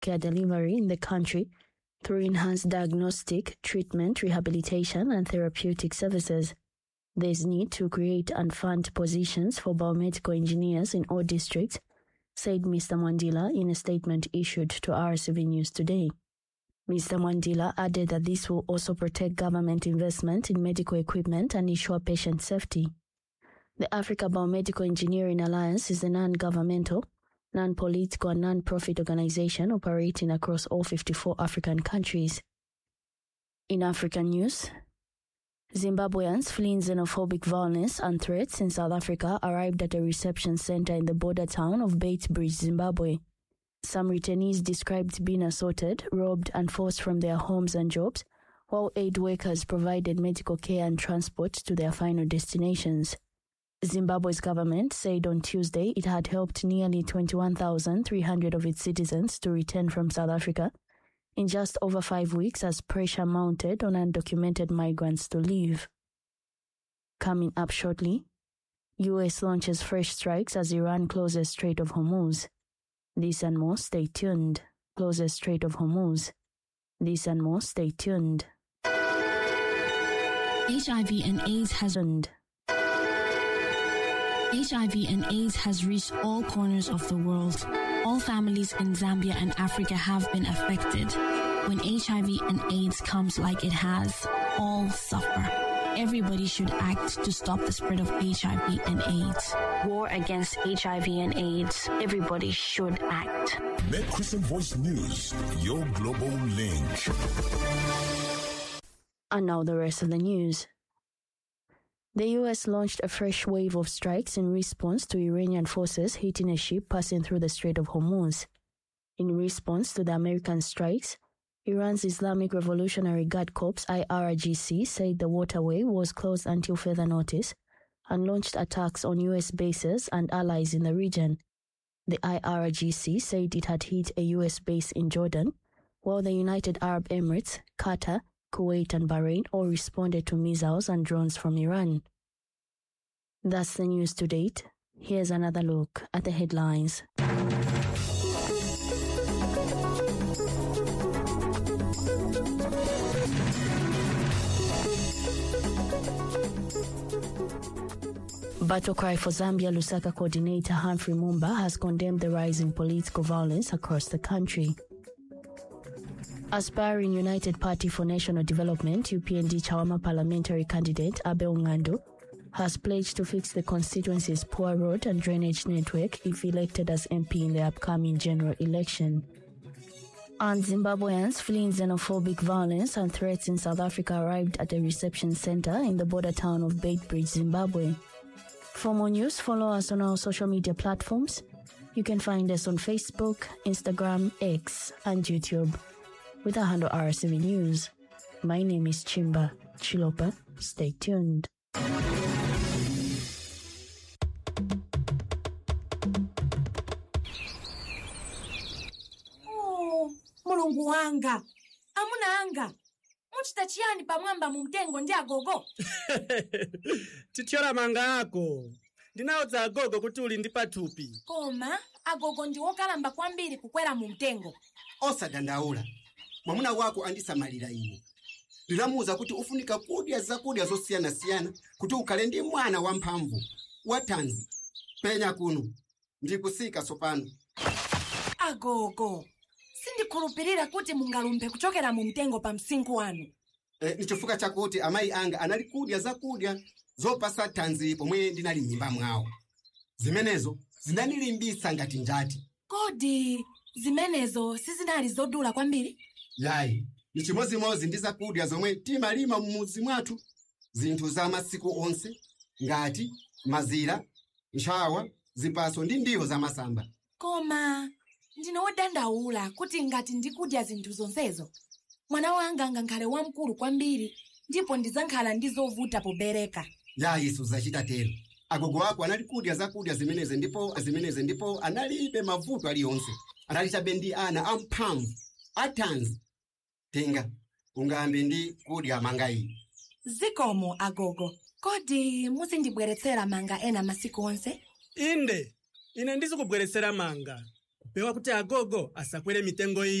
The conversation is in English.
care delivery in the country through enhanced diagnostic, treatment, rehabilitation, and therapeutic services. There is need to create and fund positions for biomedical engineers in all districts, said Mr. Mwandila in a statement issued to RCV News today. Mr. Mwandila added that this will also protect government investment in medical equipment and ensure patient safety. The Africa Biomedical Engineering Alliance is a non-governmental, non-political and non-profit organization operating across all 54 African countries. In African news, Zimbabweans fleeing xenophobic violence and threats in South Africa arrived at a reception center in the border town of Beitbridge, Zimbabwe. Some returnees described being assaulted, robbed and forced from their homes and jobs, while aid workers provided medical care and transport to their final destinations. Zimbabwe's government said on Tuesday it had helped nearly 21,300 of its citizens to return from South Africa in just over 5 weeks as pressure mounted on undocumented migrants to leave. Coming up shortly, US launches fresh strikes as Iran closes Strait of Hormuz. This and more, stay tuned. Closes Strait of Hormuz. This and more, stay tuned. HIV and AIDS has reached all corners of the world. All families in Zambia and Africa have been affected. When HIV and AIDS comes like it has, all suffer. Everybody should act to stop the spread of HIV and AIDS. War against HIV and AIDS. Everybody should act. Make Christian Voice News your global link. And now the rest of the news. The US launched a fresh wave of strikes in response to Iranian forces hitting a ship passing through the Strait of Hormuz. In response to the American strikes, Iran's Islamic Revolutionary Guard Corps IRGC said the waterway was closed until further notice and launched attacks on US bases and allies in the region. The IRGC said it had hit a US base in Jordan, while the United Arab Emirates, Qatar, Kuwait and Bahrain all responded to missiles and drones from Iran. That's the news to date. Here's another look at the headlines. Battle Cry for Zambia Lusaka coordinator Humphrey Mumba has condemned the rise in political violence across the country. Aspiring United Party for National Development UPND Chawama parliamentary candidate Abel Ngando has pledged to fix the constituency's poor road and drainage network if elected as MP in the upcoming general election. And Zimbabweans fleeing xenophobic violence and threats in South Africa arrived at a reception center in the border town of Beitbridge, Zimbabwe. For more news, follow us on our social media platforms. You can find us on Facebook, Instagram, X, and YouTube with our handle RCV News. My name is Chimba Chilopa. Stay tuned. Oh, Mulungu wanga. Amuna anga. Muchita chiyani pamwamba mu mtengo ndi agogo? Tithyola manga ako. Ndinawuza agogo kuti uli ndi pathupi. Koma, agogo ndi wokalamba kwambiri kukwera mu mtengo. Osadandaula. Mwamuna wako andisamalira ine. Ndilamuza kuti ufunika kudya zakudya zosiyana-siyana kuti ukhale ndi mwana wamphamvu, wathanzi. Penya kuno, ndikusika sopano. Agogo, sindikhulupirira kuti mungalumbe kuchokera mu mtengo pa msinkhu wanu. Nichifukwa chakuti amayi anga anali kudya zakudya zopasa thanzi pomwe ndinali m'mimba mwawo. Zimenezo zinanilimbitsa ngati njati. Kodi, zimenezo sizinali zodula kwambiri? Yayi, ni chimozimozi ndi zakudya zomwe timalima mumudzi mwathu. Zinthu za masiku onse, ngati mazira, nshawa, zipaso ndi ndiwo za masamba. Koma, ndinodandaula kuti ngati ndikudya zinthu zonsezo, mwana wanga angakhale wamkulu kwambiri, ndipo ndizankhala ndizovuta pobereka. Yayi, suzachita tero. Agogo wako anali kudya zakudya zimeneze ndipo analibe mavuto aliyonse. Analichabe ndi ana amphamvu, athanzi. Tenga, ungambe ndi kudya manga iyi. Zikomo agogo. Kodi muzindibweretsera manga ena masiku onse? Inde, ine ndizikubweretsera manga. pewa kuti agogo asakwere mitengo iyi.